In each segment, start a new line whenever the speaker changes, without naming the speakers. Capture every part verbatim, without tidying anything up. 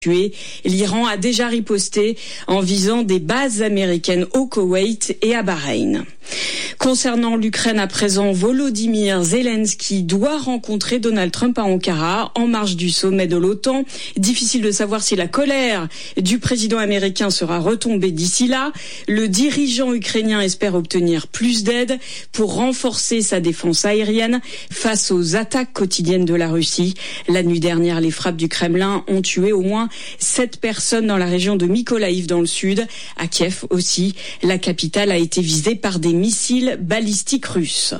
L'Iran a déjà riposté en visant des bases américaines au Koweït et à Bahreïn. Concernant l'Ukraine à présent, Volodymyr Zelensky doit rencontrer Donald Trump à Ankara en marge du sommet de l'OTAN. Difficile de savoir si la colère du président américain sera retombée d'ici là. Le dirigeant ukrainien espère obtenir plus d'aide pour renforcer sa défense aérienne face aux attaques quotidiennes de la Russie. La nuit dernière, les frappes du Kremlin ont tué au moins sept personnes dans la région de Mykolaïv dans le sud. À Kiev aussi, la capitale a été visée par des missiles balistiques russes.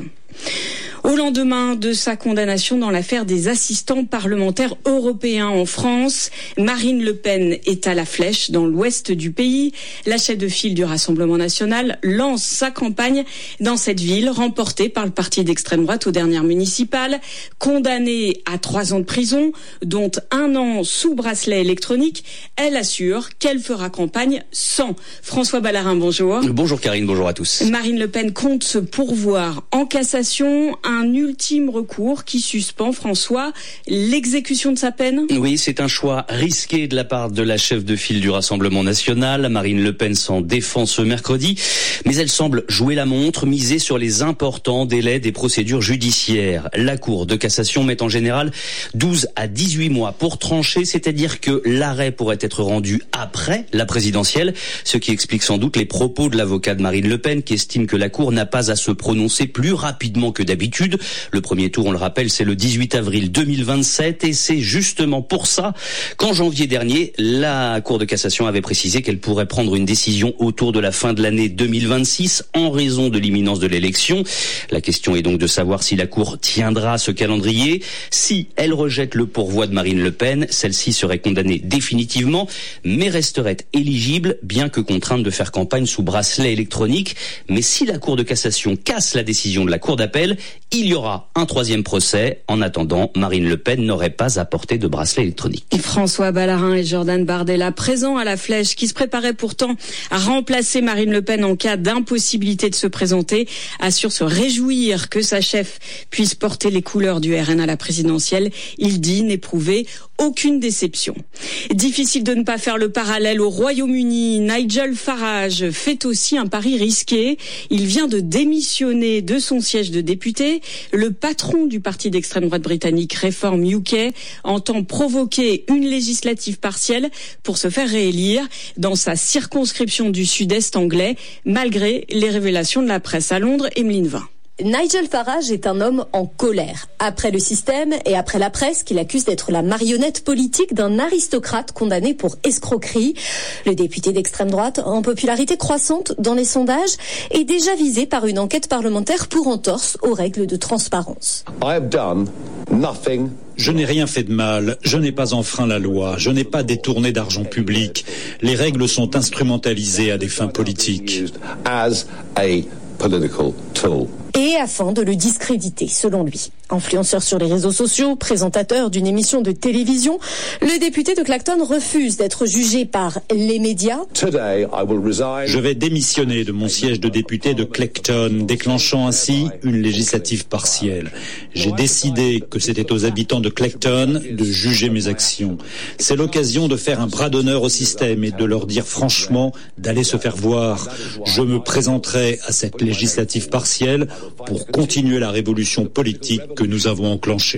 Au lendemain de sa condamnation dans l'affaire des assistants parlementaires européens en France, Marine Le Pen est à la flèche dans l'ouest du pays. La chef de file du Rassemblement national lance sa campagne dans cette ville remportée par le parti d'extrême droite aux dernières municipales. Condamnée à trois ans de prison, dont un an sous bracelet électronique, elle assure qu'elle fera campagne sans. François Ballarin, bonjour.
Bonjour Karine, bonjour à tous.
Marine Le Pen compte se pourvoir en cassation un ultime recours qui suspend, François, l'exécution de sa peine.
Oui, c'est un choix risqué de la part de la chef de file du Rassemblement national. Marine Le Pen s'en défend ce mercredi, mais elle semble jouer la montre, miser sur les importants délais des procédures judiciaires. La Cour de cassation met en général douze à dix-huit mois pour trancher, c'est-à-dire que l'arrêt pourrait être rendu après la présidentielle, ce qui explique sans doute les propos de l'avocat de Marine Le Pen qui estime que la Cour n'a pas à se prononcer plus rapidement que d'habitude. Le premier tour, on le rappelle, c'est le dix-huit avril deux mille vingt-sept et c'est justement pour ça qu'en janvier dernier, la Cour de cassation avait précisé qu'elle pourrait prendre une décision autour de la fin de l'année deux mille vingt-six en raison de l'imminence de l'élection. La question est donc de savoir si la Cour tiendra ce calendrier. Si elle rejette le pourvoi de Marine Le Pen, celle-ci serait condamnée définitivement, mais resterait éligible, bien que contrainte de faire campagne sous bracelet électronique. Mais si la Cour de cassation casse la décision de la Cour d'appel, il y aura un troisième procès. En attendant, Marine Le Pen n'aurait pas à porter de bracelet électronique.
François Ballarin et Jordan Bardella, présents à la flèche, qui se préparaient pourtant à remplacer Marine Le Pen en cas d'impossibilité de se présenter, assurent se réjouir que sa chef puisse porter les couleurs du R N à la présidentielle. Il dit n'éprouver aucune déception. Difficile de ne pas faire le parallèle au Royaume-Uni. Nigel Farage fait aussi un pari risqué. Il vient de démissionner de son siège de député. Le patron du parti d'extrême droite britannique Reform U K entend provoquer une législative partielle pour se faire réélire dans sa circonscription du sud-est anglais, malgré les révélations de la presse à Londres. Emeline Vin.
Nigel Farage est un homme en colère. Après le système et après la presse qu'il accuse d'être la marionnette politique d'un aristocrate condamné pour escroquerie, le député d'extrême droite, en popularité croissante dans les sondages, est déjà visé par une enquête parlementaire pour entorse aux règles de transparence.
I have done nothing.
Je n'ai rien fait de mal, je n'ai pas enfreint la loi, je n'ai pas détourné d'argent public. Les règles sont instrumentalisées à des fins politiques.
As a political tool.
Et afin de le discréditer, selon lui. Influenceur sur les réseaux sociaux, présentateur d'une émission de télévision, le député de Clacton refuse d'être jugé par les médias.
Today, I will resign.
Je vais démissionner de mon siège de député de Clacton, déclenchant ainsi une législative partielle. J'ai décidé que c'était aux habitants de Clacton de juger mes actions. C'est l'occasion de faire un bras d'honneur au système et de leur dire franchement d'aller se faire voir. Je me présenterai à cette législative partielle pour continuer la révolution politique que nous avons enclenchée.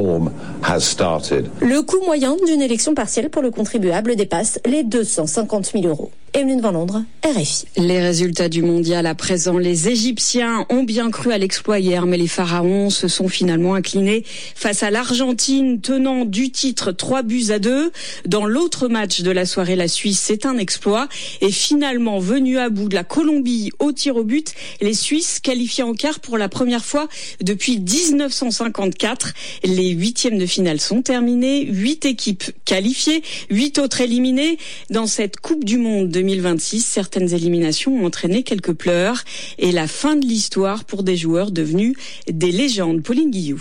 Le coût moyen d'une élection partielle pour le contribuable dépasse les deux cent cinquante mille euros. Emeline Van Londres, R F I.
Les résultats du mondial à présent. Les Égyptiens ont bien cru à l'exploit hier, mais les Pharaons se sont finalement inclinés face à l'Argentine, tenant du titre trois buts à deux. Dans l'autre match de la soirée, la Suisse, c'est un exploit. Et finalement, venu à bout de la Colombie au tir au but, les Suisses qualifiés en quart pour la première fois depuis dix-neuf cent cinquante-quatre. Les huitièmes de finale sont terminés. Huit équipes qualifiées, huit autres éliminées. Dans cette Coupe du Monde deux mille vingt-six, certaines éliminations ont entraîné quelques pleurs et la fin de l'histoire pour des joueurs devenus des légendes. Pauline Guillou.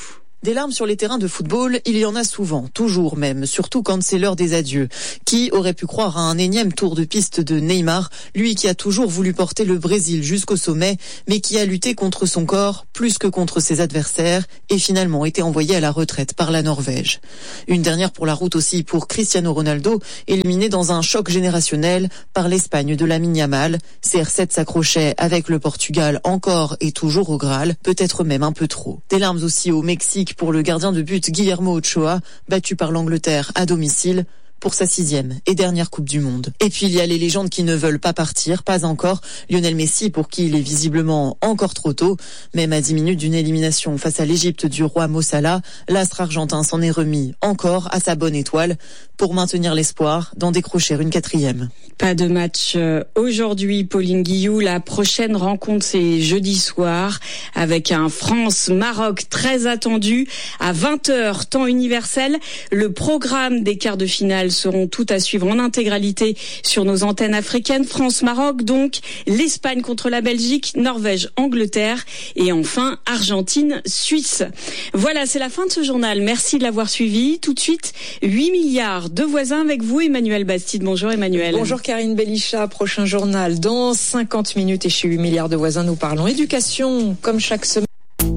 Des larmes sur les terrains de football, il y en a souvent, toujours même, surtout quand c'est l'heure des adieux. Qui aurait pu croire à un énième tour de piste de Neymar, lui qui a toujours voulu porter le Brésil jusqu'au sommet, mais qui a lutté contre son corps plus que contre ses adversaires et finalement été envoyé à la retraite par la Norvège. Une dernière pour la route aussi pour Cristiano Ronaldo, éliminé dans un choc générationnel par l'Espagne de Lamine Yamal. C R sept s'accrochait avec le Portugal encore et toujours au Graal, peut-être même un peu trop. Des larmes aussi au Mexique pour le gardien de but Guillermo Ochoa, battu par l'Angleterre à domicile pour sa sixième et dernière Coupe du Monde. Et puis il y a les légendes qui ne veulent pas partir, pas encore. Lionel Messi, pour qui il est visiblement encore trop tôt. Même à dix minutes d'une élimination face à l'Égypte du roi Mo Salah, l'astre argentin s'en est remis encore à sa bonne étoile pour maintenir l'espoir d'en décrocher une quatrième.
Pas de match aujourd'hui, Pauline Guillou. La prochaine rencontre, c'est jeudi soir avec un France-Maroc très attendu à vingt heures, temps universel. Le programme des quarts de finale seront tout à suivre en intégralité sur nos antennes africaines. France-Maroc, donc, l'Espagne contre la Belgique, Norvège-Angleterre et enfin Argentine-Suisse. Voilà, c'est la fin de ce journal. Merci de l'avoir suivi. Tout de suite, huit milliards de voisins avec vous, Emmanuel Bastide. Bonjour Emmanuel.
Bonjour Karine Belichat, prochain journal dans cinquante minutes et chez huit milliards de voisins, nous parlons éducation comme chaque semaine.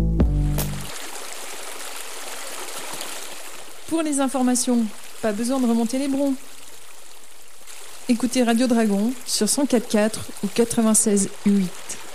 Pour les informations, pas besoin de remonter les broncs. Écoutez Radio Dragon sur cent quatre virgule quatre ou quatre-vingt-seize virgule huit.